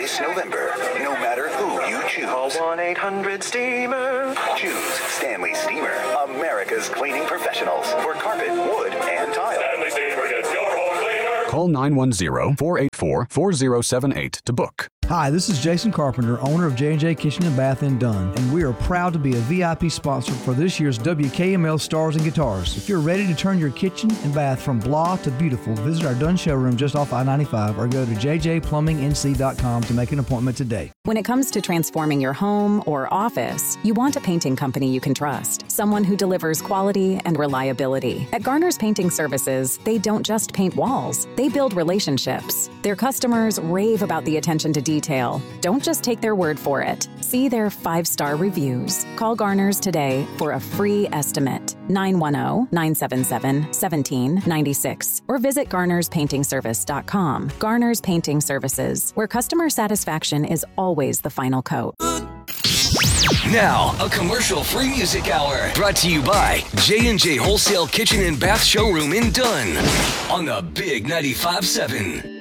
this November, no matter who you choose. Call 1-800-STEAMER. Choose Stanley Steamer, America's cleaning professionals for carpet, wood, and tile. Stanley Steamer gets your home cleaner. Call 910-484-4078 to book. Hi, this is Jason Carpenter, owner of J&J Kitchen and Bath in Dunn, and we are proud to be a VIP sponsor for this year's WKML Stars and Guitars. If you're ready to turn your kitchen and bath from blah to beautiful, visit our Dunn showroom just off I-95 or go to jjplumbingnc.com to make an appointment today. When it comes to transforming your home or office, you want a painting company you can trust, someone who delivers quality and reliability. At Garner's Painting Services, they don't just paint walls, they build relationships. Their customers rave about the attention to detail. Don't just take their word for it. See their 5-star reviews. Call Garner's today for a free estimate. 910-977-1796 or visit garnerspaintingservice.com. Garner's Painting Services, where customer satisfaction is always the final coat. Now, a commercial-free music hour brought to you by J&J Wholesale Kitchen and Bath Showroom in Dunn on the Big 95.7.